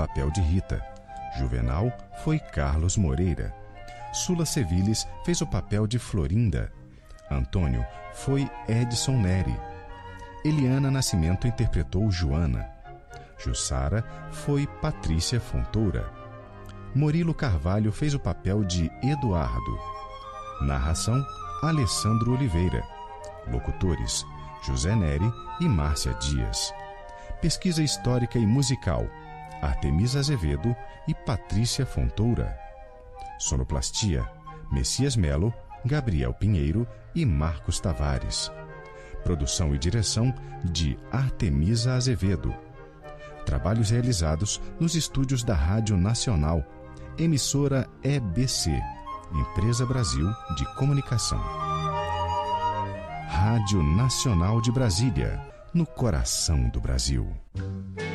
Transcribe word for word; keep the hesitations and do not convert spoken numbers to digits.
papel de Rita. Juvenal foi Carlos Moreira. Sula Seviles fez o papel de Florinda. Antônio foi Edson Neri. Eliana Nascimento interpretou Joana. Jussara foi Patrícia Fontoura. Murilo Carvalho fez o papel de Eduardo. Narração: Alessandro Oliveira. Locutores: José Neri e Márcia Dias. Pesquisa histórica e musical: Artemisa Azevedo e Patrícia Fontoura. Sonoplastia: Messias Melo, Gabriel Pinheiro e Marcos Tavares. Produção e direção de Artemisa Azevedo. Trabalhos realizados nos estúdios da Rádio Nacional, emissora E B C, Empresa Brasil de Comunicação. Rádio Nacional de Brasília, no coração do Brasil.